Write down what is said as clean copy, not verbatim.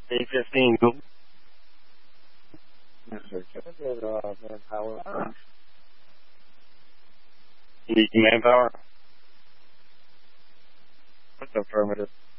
A15, go. Yes, sir. Can I get manpower? You need manpower? What's affirmative?